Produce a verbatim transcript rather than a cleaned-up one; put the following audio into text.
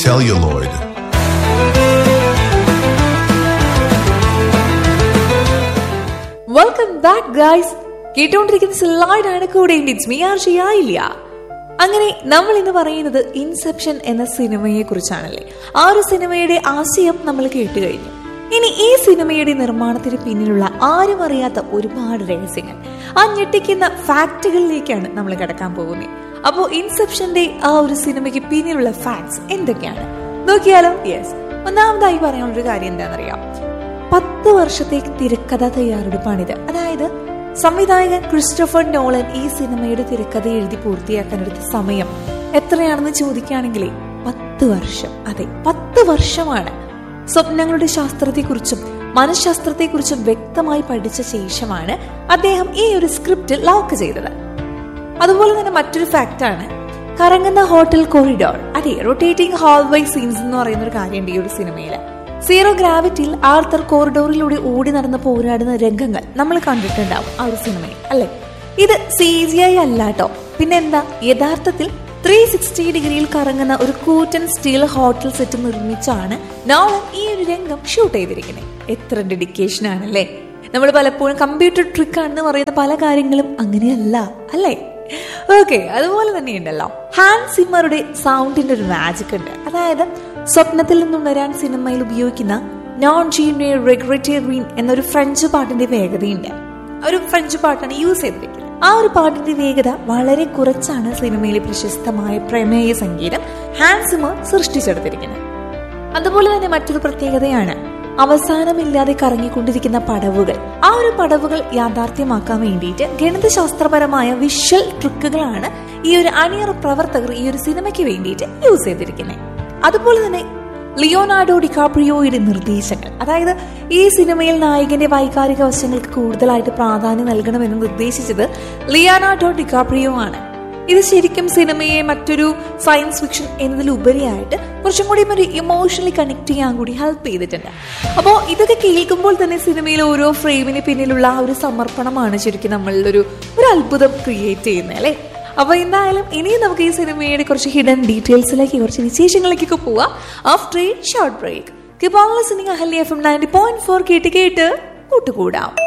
celluloid. Welcome back guys. കേട്ടോണ്ടിരിക്കുന്ന സെല്ലോയിഡാണ് കൂടെ. It's me R ഷിയായില്ല. അങ്ങനെ നമ്മൾ ഇന്ന് പറയുന്നത് ഇൻസെപ്ഷൻ എന്ന സിനിമയെ കുറിച്ചാണല്ലേ. ആ ഒരു സിനിമയുടെ ആശയം നമ്മൾ കേട്ട് കഴിഞ്ഞു. ഇനി ഈ സിനിമയുടെ നിർമ്മാണത്തിന് പിന്നിലുള്ള ആരും അറിയാത്ത ഒരുപാട് രഹസ്യങ്ങൾ, ആ ഞെട്ടിക്കുന്ന ഫാക്ടുകളിലേക്കാണ് നമ്മൾ കിടക്കാൻ പോകുന്നത്. അപ്പോൾ ഇൻസെപ്ഷന്റെ ആ ഒരു സിനിമയ്ക്ക് പിന്നിലുള്ള ഫാക്ട്സ് എന്തൊക്കെയാണ് നോക്കിയാലോ? യെസ്, ഒന്നാമതായി പറയാനുള്ളൊരു കാര്യം എന്താണെന്നറിയാം. പത്ത് വർഷത്തേക്ക് തിരക്കഥ തയ്യാറെടുപ്പാണിത്. അതായത് സംവിധായകൻ ക്രിസ്റ്റഫർ നോളൻ ഈ സിനിമയുടെ തിരക്കഥ എഴുതി പൂർത്തിയാക്കാൻ എടുത്ത സമയം എത്രയാണെന്ന് ചോദിക്കുകയാണെങ്കിലേ പത്ത് വർഷം. അതെ, പത്ത് വർഷമാണ്. സ്വപ്നങ്ങളുടെ ശാസ്ത്രത്തെക്കുറിച്ചും മനഃശാസ്ത്രത്തെക്കുറിച്ചും വ്യക്തമായി പഠിച്ച ശേഷമാണ് അദ്ദേഹം ഈ ഒരു സ്ക്രിപ്റ്റ് ലോക്ക് ചെയ്തത്. അതുപോലെ തന്നെ മറ്റൊരു ഫാക്റ്റാണ് കറങ്ങുന്ന ഹോട്ടൽ കോറിഡോർ. അതെ, റൊട്ടേറ്റിംഗ് ഹാൾവേ സീൻസ് എന്ന് പറയുന്ന ഒരു കാര്യമുണ്ട് ഈ ഒരു സിനിമയിൽ. സീറോ ഗ്രാവിറ്റിയിൽ ആർത്തർ കോറിഡോറിലൂടെ ഓടി നടന്ന് പോരാടുന്ന രംഗങ്ങൾ നമ്മൾ കണ്ടിട്ടുണ്ടാവും ആ ഒരു സിനിമയിൽ, അല്ലെ? ഇത് സി ജി ഐ അല്ലാട്ടോ, പിന്നെ എന്താ, യഥാർത്ഥത്തിൽ ത്രീ സിക്സ്റ്റി ഡിഗ്രിയിൽ കറങ്ങുന്ന ഒരു കൂറ്റൻ സ്റ്റീൽ ഹോട്ടൽ സെറ്റ് നിർമ്മിച്ചാണ് നോളൻ ഈ ഒരു രംഗം ഷൂട്ട് ചെയ്തിരിക്കുന്നത്. എത്ര ഡെഡിക്കേഷൻ ആണല്ലേ. നമ്മൾ പലപ്പോഴും കമ്പ്യൂട്ടർ ട്രിക്ക് ആണെന്ന് പറയുന്ന പല കാര്യങ്ങളും അങ്ങനെയല്ല, അല്ലേ? ഓക്കെ, അതുപോലെ തന്നെ ഉണ്ടല്ലോ ഹാൻസ് സിമ്മറുടെ സൗണ്ടിന്റെ ഒരു മാജിക് ഉണ്ട്. അതായത് സ്വപ്നത്തിൽ നിന്നുണരാൻ സിനിമയിൽ ഉപയോഗിക്കുന്ന നോൺ ജീനെ റെഗ്രറ്റേറിയൻ എന്നൊരു ഫ്രഞ്ച് പാട്ടിന്റെ വേഗതയുണ്ട്. ഒരു ഫ്രഞ്ച് പാട്ടാണ് യൂസ് ചെയ്തിരിക്കുന്നത്. ആ ഒരു പാട്ടിന്റെ വേഗത വളരെ കുറച്ചാണ് സിനിമയിലെ പ്രശസ്തമായ പ്രമേയ സംഗീതം ഹാൻസ് സിമ്മർ സൃഷ്ടിച്ചെടുത്തിരിക്കുന്നത്. അതുപോലെ തന്നെ മറ്റൊരു പ്രത്യേകതയാണ് അവസാനമില്ലാതെ കറങ്ങിക്കൊണ്ടിരിക്കുന്ന പടവുകൾ. ആ ഒരു പടവുകൾ യാഥാർത്ഥ്യമാക്കാൻ വേണ്ടിയിട്ട് ഗണിതശാസ്ത്രപരമായ വിഷ്വൽ ട്രിക്കുകളാണ് ഈ ഒരു അണിയറ പ്രവർത്തകർ ഈ ഒരു സിനിമയ്ക്ക് വേണ്ടിയിട്ട് യൂസ് ചെയ്തിരിക്കുന്നത്. അതുപോലെ തന്നെ ലിയോനാർഡോ ഡികാപ്രിയോയുടെ നിർദ്ദേശങ്ങൾ, അതായത് ഈ സിനിമയിൽ നായകന്റെ വൈകാരിക വശങ്ങൾക്ക് കൂടുതലായിട്ട് പ്രാധാന്യം നൽകണമെന്ന് നിർദ്ദേശിച്ചത് ലിയോനാർഡോ ഡികാപ്രിയോ ആണ്. ഇത് ശരിക്കും സിനിമയെ മറ്റൊരു സയൻസ് ഫിക്ഷൻ എന്നതിലുപരിയായിട്ട് കുറച്ചും കൂടി ഒരു ഇമോഷണലി കണക്ട് ചെയ്യാൻ കൂടി ഹെൽപ്പ് ചെയ്തിട്ടുണ്ട്. അപ്പോൾ ഇതൊക്കെ കേൾക്കുമ്പോൾ തന്നെ സിനിമയിലെ ഓരോ ഫ്രെയിമിന് പിന്നിലുള്ള ആ ഒരു സമർപ്പണമാണ് ശരിക്കും നമ്മളിലൊരു ഒരു അത്ഭുതം ക്രിയേറ്റ് ചെയ്യുന്നത്, അല്ലേ? അപ്പോൾ എന്തായാലും ഇനിയും നമുക്ക് ഈ സിനിമയുടെ കുറച്ച് ഹിഡൻ ഡീറ്റെയിൽസിലേക്ക്, കുറച്ച് വിശേഷങ്ങളിലേക്കൊക്കെ പോവാം after A short break. Keep on listening Ahalya F M ninety point four കേട്ട് കേട്ട് കൂട്ടുകൂടാം.